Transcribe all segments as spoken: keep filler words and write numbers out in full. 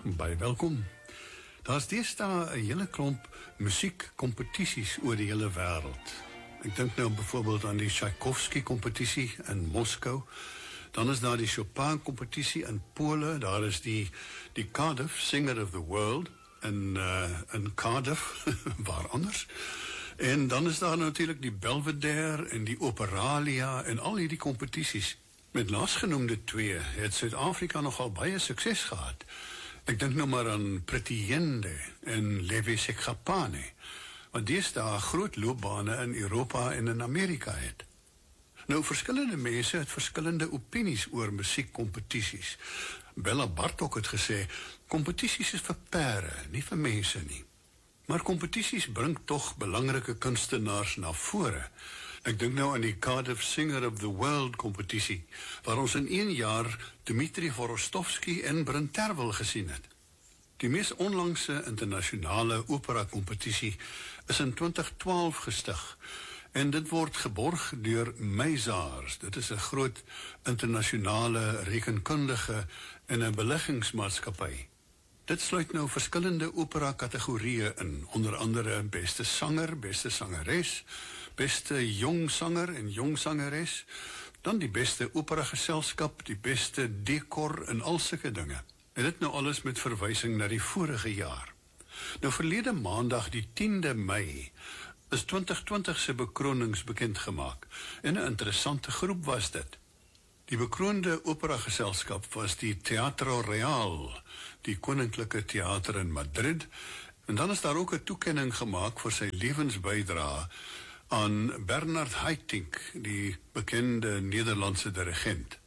Baie welkom. Daar's deesdae 'n hele klomp musiekkompetisies oor die hele wêreld. Ek dink nou byvoorbeeld aan die Tchaikovsky-kompetisie in Moskou. Dan is daar die Chopin-kompetisie in Pole. Daar is die, die Cardiff Singer of the World in, uh, in Cardiff, waar anders. En dan is daar natuurlijk die Belvedere en die Operalia en al hierdie kompetisies. Met laasgenoemde twee het Suid-Afrika nogal baie sukses gehad. Ek dink nou maar aan Prettyende en Levi Sekgapane, wat deesdae groot loopbane in Europa en in Amerika het. Nou, verskillende mense het verskillende opinies oor musiekkompetisies. Bella Bartok het gesê, kompetisies is vir pere, nie vir mense nie. Maar kompetisies bring tog belangrike kunstenaars na vore. Ek dink nou aan die Cardiff Singer of the World kompetisie, waar ons in een jaar Dmitri Vorostovsky en Bryn Terwel gesien het. Die mees onlangse internasionale opera-kompetisie is in twintig twaalf gestig, en dit word geborg deur Meysaars. Dit is 'n groot internasionale rekenkundige en 'n beleggingsmaatskappy. Dit sluit nou verskillende opera-kategorieë in, onder andere beste sanger, beste sangeres, beste jong sanger en jong sangeres, dan die beste opera-geselskap, die beste dekor en al sulke dinge. En dit nou alles met verwysing na die vorige jaar. Nou verlede maandag, die tiende Mei, is twintig twintig se bekronings bekend gemaak, en 'n interessante groep was dit. Die bekroonde opera-geselskap was die Teatro Real, die Koninklike Theater in Madrid, en dan is daar ook 'n toekenning gemaak vir sy lewensbydrae aan Bernard Haitink, die bekende Nederlandse dirigent.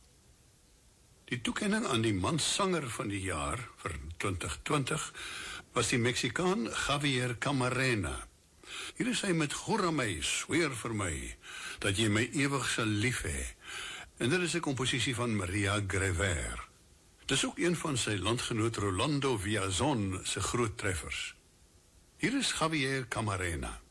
Die toekenning aan die mansanger van die jaar vir twintig twintig was die Mexikaan Javier Camarena. Hier is hy met "Hoor my, sweer vir my, dat jy my ewig sal lief hê." En dit is 'n komposisie van Maria Grever. Dit is ook een van sy landgenoot Rolando Villazon se groot treffers. Hier is Javier Camarena.